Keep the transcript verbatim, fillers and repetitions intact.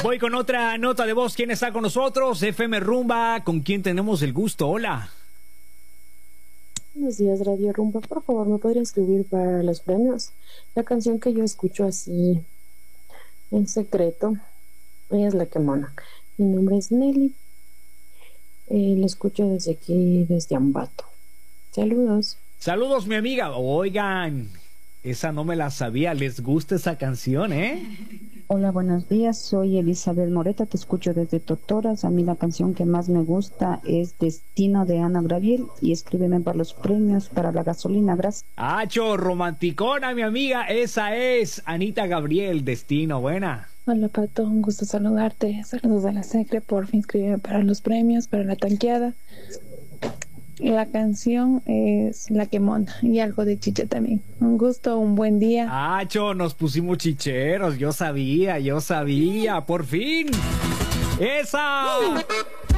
Voy con otra nota de voz. ¿Quién está con nosotros? F M Rumba. ¿Con quién tenemos el gusto? Hola. Buenos días, Radio Rumba. Por favor, ¿me podría escribir para los premios? La canción que yo escucho así en secreto es La Quemona. Mi nombre es Nelly. Eh, lo escucho desde aquí, desde Ambato. Saludos. Saludos, mi amiga. Oigan, esa no me la sabía. ¿Les gusta esa canción, eh? Hola, buenos días. Soy Elizabeth Moreta. Te escucho desde Totoras. A mí la canción que más me gusta es Destino de Ana Gabriel. Y escríbeme para los premios, para la gasolina. Gracias. Acho, romanticona, mi amiga. Esa es Anita Gabriel, Destino. Buena. Hola, Pato. Un gusto saludarte. Saludos a la Secre. Por fin inscribirme para los premios, para la tanqueada. La canción es La Quemona y algo de chicha también. Un gusto, un buen día. Acho, nos pusimos chicheros. Yo sabía, yo sabía. Por fin. ¡Esa!